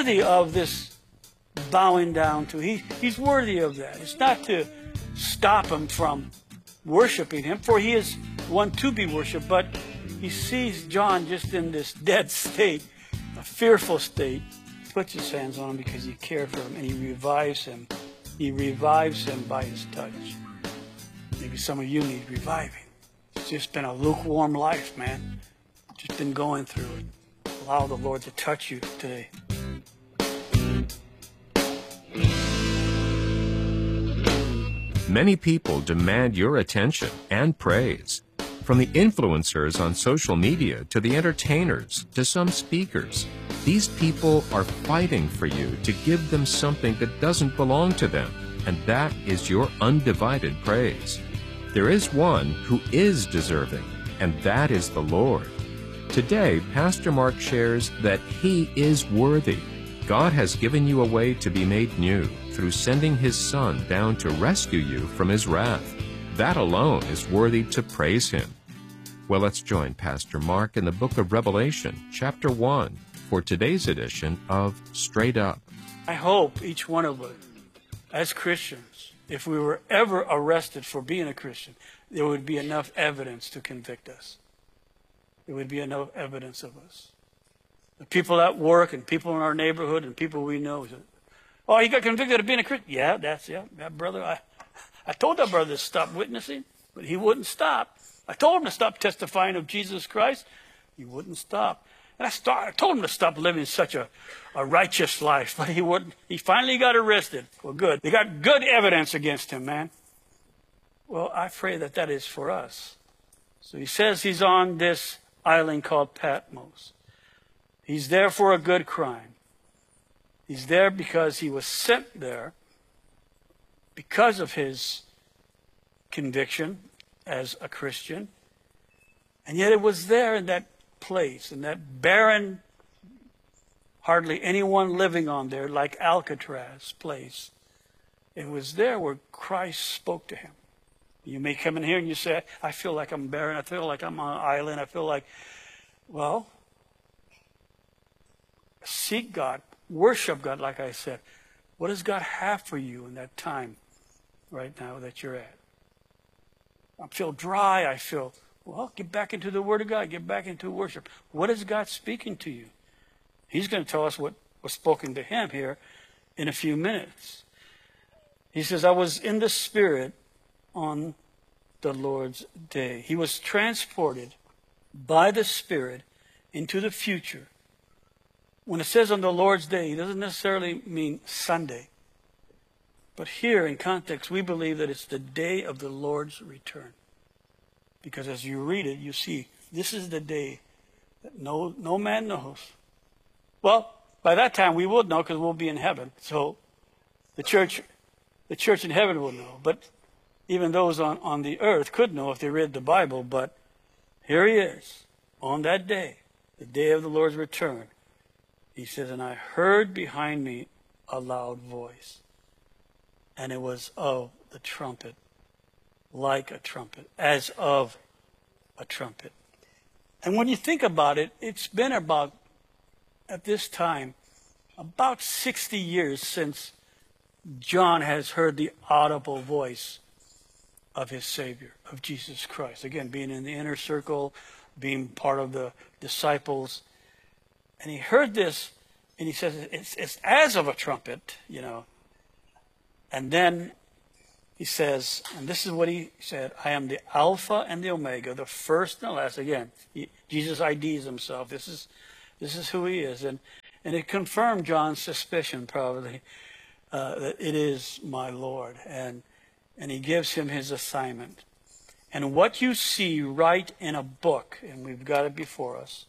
worthy of this bowing down to. He's worthy of that. It's not to stop him from worshiping him, for he is one to be worshipped, but he sees John just in this dead state, a fearful state. He puts his hands on him because he cared for him, and he revives him. He revives him by his touch. Maybe some of you need reviving. It's just been a lukewarm life, man. Just been going through it. Allow the Lord to touch you today. Many people demand your attention and praise. From the influencers on social media to the entertainers to some speakers, these people are fighting for you to give them something that doesn't belong to them, and that is your undivided praise. There is one who is deserving, and that is the Lord. Today, Pastor Mark shares that he is worthy. God has given you a way to be made new through sending his Son down to rescue you from his wrath. That alone is worthy to praise him. Well, let's join Pastor Mark in the book of Revelation, chapter 1, for today's edition of Straight Up. I hope each one of us, as Christians, if we were ever arrested for being a Christian, there would be enough evidence to convict us. There would be enough evidence of us. The people at work and people in our neighborhood and people we know say, oh, you got convicted of being a Christian? Yeah, that brother. I told that brother to stop witnessing, but he wouldn't stop. I told him to stop testifying of Jesus Christ. He wouldn't stop. And I told him to stop living such a righteous life, but he wouldn't. He finally got arrested. Well, good. They got good evidence against him, man. Well, I pray that that is for us. So he says he's on this island called Patmos. He's there for a good crime. He's there because he was sent there because of his conviction as a Christian. And yet it was there in that place, in that barren, hardly anyone living on there, like Alcatraz place. It was there where Christ spoke to him. You may come in here and you say, I feel like I'm barren. I feel like I'm on an island. I feel like, well, seek God. Worship God, like I said. What does God have for you in that time right now that you're at? I feel dry. I feel, well, get back into the Word of God. Get back into worship. What is God speaking to you? He's going to tell us what was spoken to him here in a few minutes. He says, I was in the Spirit on the Lord's day. He was transported by the Spirit into the future. When it says on the Lord's day, it doesn't necessarily mean Sunday. But here in context, we believe that it's the day of the Lord's return. Because as you read it, you see, this is the day that no man knows. Well, by that time we would know because we'll be in heaven. So the church in heaven will know. But even those on the earth could know if they read the Bible. But here he is on that day, the day of the Lord's return. He says, and I heard behind me a loud voice. And it was of the trumpet, like a trumpet, as of a trumpet. And when you think about it, it's been about, at this time, about 60 years since John has heard the audible voice of his Savior, of Jesus Christ. Again, being in the inner circle, being part of the disciples. And he heard this, and he says, it's as of a trumpet, you know. And then he says, and this is what he said, I am the Alpha and the Omega, the first and the last. Again, Jesus IDs himself. This is who he is. And it confirmed John's suspicion, probably, that it is my Lord. And he gives him his assignment. And what you see, write in a book, and we've got it before us.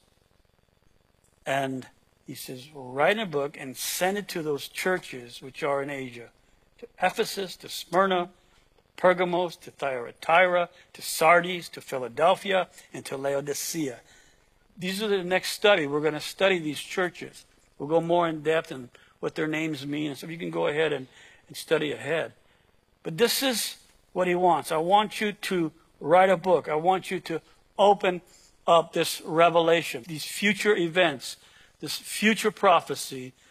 And he says, write in a book and send it to those churches which are in Asia. To Ephesus, to Smyrna, Pergamos, to Thyatira, to Sardis, to Philadelphia, and to Laodicea. These are the next study. We're going to study these churches. We'll go more in depth in what their names mean. And so you can go ahead and study ahead. But this is what he wants. I want you to write a book. I want you to open up this revelation, these future events, this future prophecy,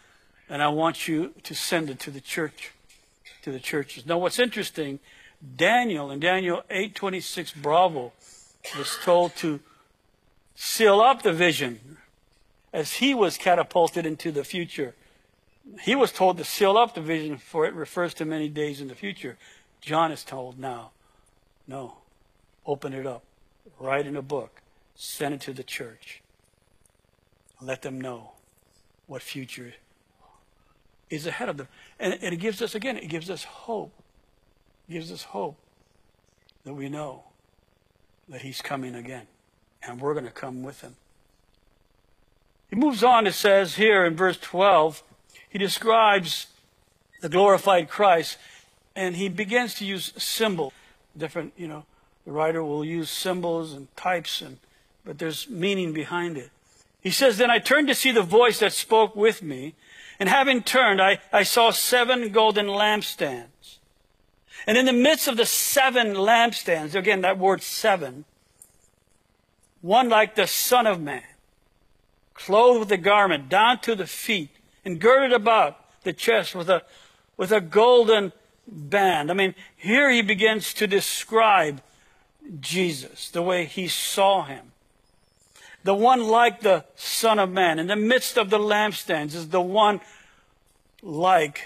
And I want you to send it to the church, to the churches. Now, what's interesting, Daniel, in Daniel 8:26 Bravo, was told to seal up the vision as he was catapulted into the future. He was told to seal up the vision, for it refers to many days in the future. John is told now, no, open it up, write in a book, send it to the church. Let them know what future is ahead of them. And it gives us, again, it gives us hope. It gives us hope that we know that he's coming again. And we're going to come with him. He moves on, it says here in verse 12, he describes the glorified Christ, and he begins to use symbols. Different, the writer will use symbols and types, but there's meaning behind it. He says, then I turned to see the voice that spoke with me, and having turned, I saw 7 golden lampstands. And in the midst of the 7 lampstands, again, that word 7, one like the Son of Man, clothed with a garment down to the feet, and girded about the chest with a golden band. I mean, here he begins to describe Jesus, the way he saw him. The one like the Son of Man. In the midst of the lampstands is the one like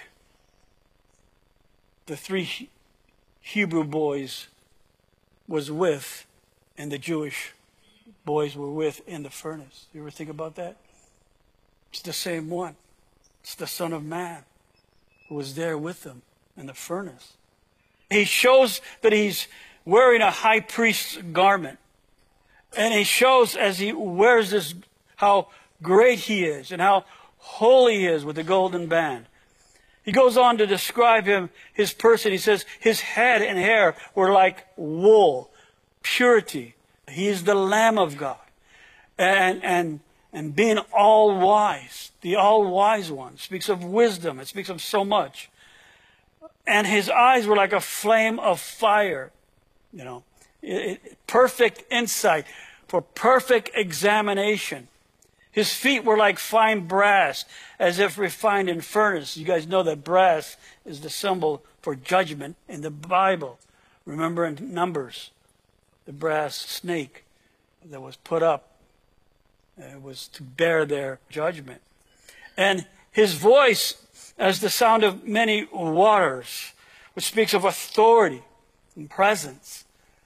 the 3 Hebrew boys was with, and the Jewish boys were with in the furnace. You ever think about that? It's the same one. It's the Son of Man who was there with them in the furnace. He shows that he's wearing a high priest's garment. And he shows as he wears this how great he is and how holy he is with the golden band. He goes on to describe his person. He says his head and hair were like wool, purity. He is the Lamb of God. And being all-wise, the all-wise one, speaks of wisdom. It speaks of so much. And his eyes were like a flame of fire. Perfect insight for perfect examination. His feet were like fine brass, as if refined in furnace. You guys know that brass is the symbol for judgment in the Bible. Remember in Numbers, the brass snake that was put up. It was to bear their judgment. And his voice as the sound of many waters, which speaks of authority and presence.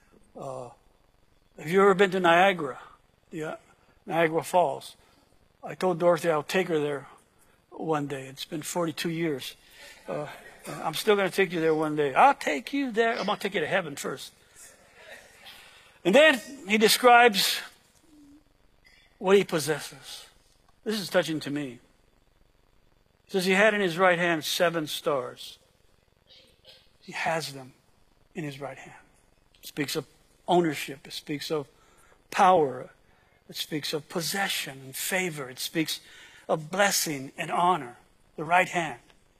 Have you ever been to Niagara? Yeah, Niagara Falls. I told Dorothy I'll take her there one day. It's been 42 years. I'm still going to take you there one day. I'll take you there. I'm going to take you to heaven first. And then he describes what he possesses. This is touching to me. He says he had in his right hand 7 stars. He has them in his right hand. It speaks of ownership. It speaks of power. It speaks of possession and favor. It speaks of blessing and honor. The right hand.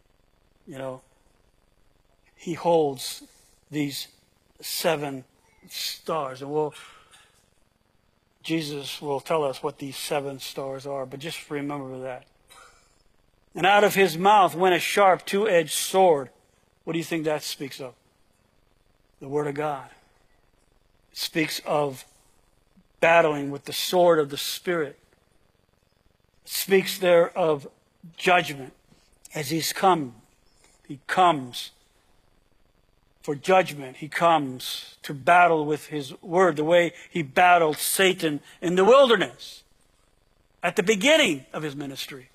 He holds these 7 stars. And Jesus will tell us what these 7 stars are, but just remember that. And out of his mouth went a sharp 2-edged sword. What do you think that speaks of? The Word of God. It speaks of battling with the sword of the Spirit. It speaks there of judgment. As he's come, he comes for judgment. He comes to battle with his word, the way he battled Satan in the wilderness at the beginning of his ministry.